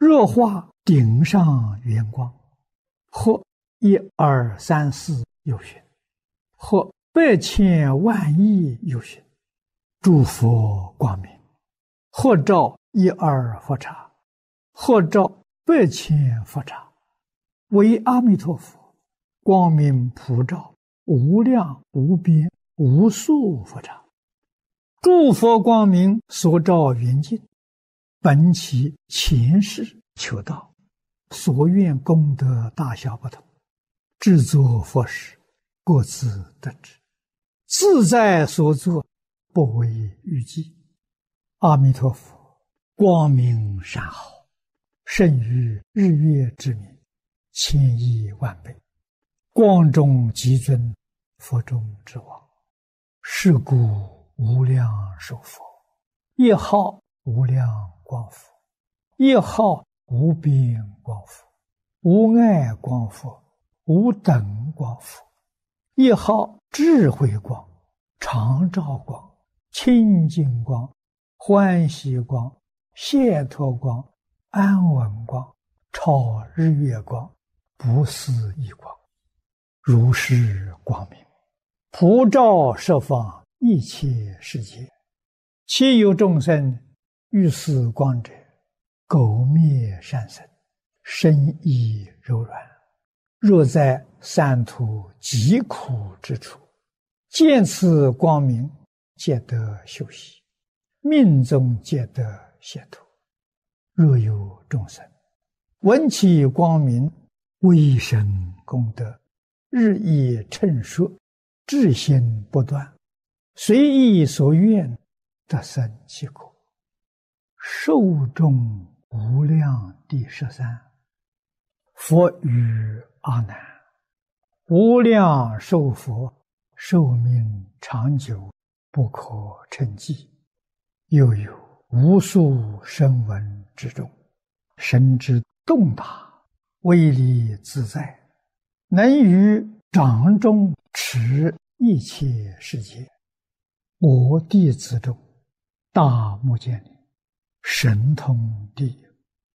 若化顶上圆光，或一二三四有寻，或百千万亿有寻，诸佛光明，或照一二佛刹，或照百千佛刹，为阿弥陀佛光明普照无量无边无数佛刹。诸佛光明所照圆净，本其前世求道，所愿功德大小不同，制作佛事各自得知，自在所作，不为预计。阿弥陀佛光明善好，胜于日月之明，千亿万倍，光中极尊，佛中之王。是故无量寿佛，一号无量光佛，一号无边光佛，无碍光佛，无等光佛，一号智慧光，常照光，清净光，欢喜光，解脱光，安稳光，超日月光，不思议光。如是光明普照十方一切世界，其有众生遇此光者，苟灭善身，身意柔软，若在三途极苦之处，见此光明，皆得休息，命中皆得解脱。若有众生闻其光明，微生功德，日益称说，至心不断，随意所愿，得生其果。寿终无量第13。佛语阿难：无量寿佛，寿命长久，不可称计。又有无数声闻之众，神之动大，威力自在，能于掌中持一切世界。我弟子中，大目犍连，神通第一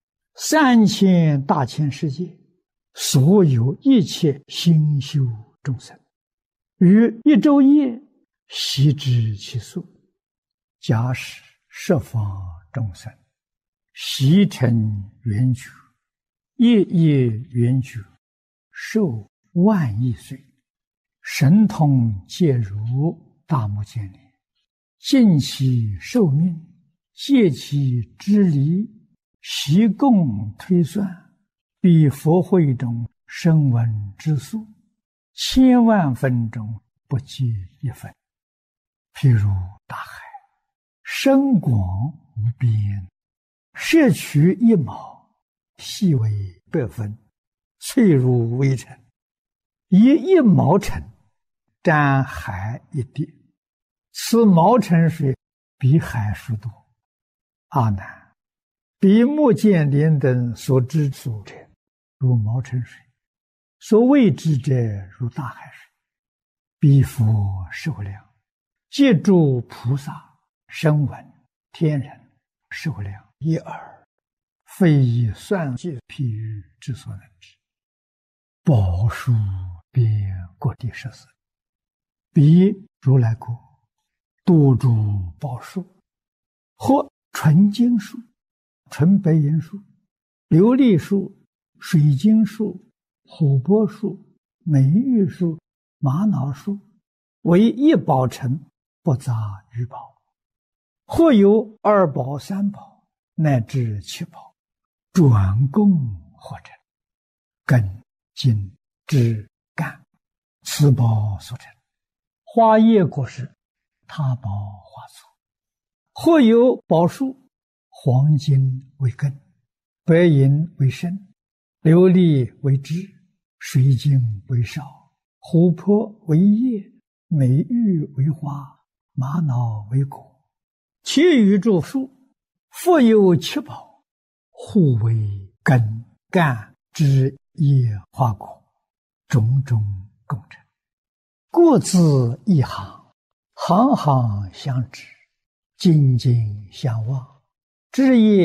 ，3000大千世界，所有一切心修众生，于一昼夜悉知其数。假使十方众生悉成圆觉，夜夜圆觉，寿万亿岁，神通皆如大目犍连，尽其寿命，借其之离，悉共推算，比佛会中声闻之数，千万分中不计一分。譬如大海，深广无边，摄取一毛，细为100分，脆如微尘，以1毛尘沾海一滴，此毛尘水比海数多。阿难，比目犍连等所知数者，如毛尘水；所未知者，如大海水。彼佛寿量，借诸菩萨、声闻、天人寿量一耳，非以算计譬喻之所能知。宝树遍各地14，彼如来国多诸宝树，或纯金树、纯白银树、琉璃树、水晶树、琥珀树、美玉树、玛瑙树，为一宝城，不杂于宝。或有2宝、3宝，乃至7宝，转供或成，根、茎、枝、干，此宝所成。花叶果实，他宝花簇。或有宝树，黄金为根，白银为身，琉璃为枝，水晶为少，琥珀为叶，美玉为花，玛瑙为果。其余诸树，复有7宝，互为根、干、枝、叶、花、果，种种共成，各自一行，行行相指，紧紧相望，枝叶